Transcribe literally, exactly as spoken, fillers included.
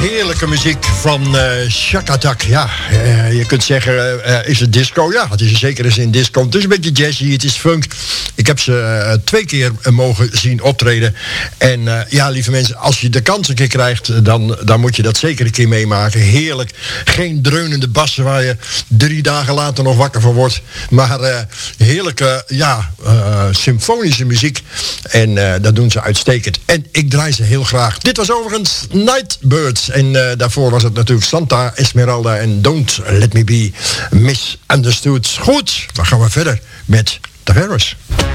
heerlijke muziek van uh, Shack Attack. Ja, uh, je kunt zeggen, uh, is het disco? Ja, het is zeker eens in disco. Het is een beetje jazzy, het is funk. Ik heb ze uh, twee keer uh, mogen zien optreden. En uh, ja, lieve mensen, als je de kans een keer krijgt, dan, dan moet je dat zeker een keer meemaken. Heerlijk. Geen dreunende bassen waar je drie dagen later nog wakker van wordt. Maar uh, heerlijke, ja, uh, symfonische muziek. En uh, dat doen ze uitstekend. En ik draai ze heel graag. Dit was overigens Nightbirds. En uh, daarvoor was het natuurlijk Santa Esmeralda en Don't Let Me Be Misunderstood. Goed, dan gaan we verder met Tavares.